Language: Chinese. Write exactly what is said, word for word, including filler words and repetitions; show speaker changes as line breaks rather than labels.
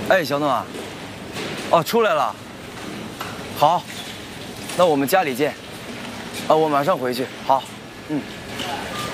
哎，小诺啊，哦，出来了。好，那我们家里见。啊，我马上回去。好，嗯。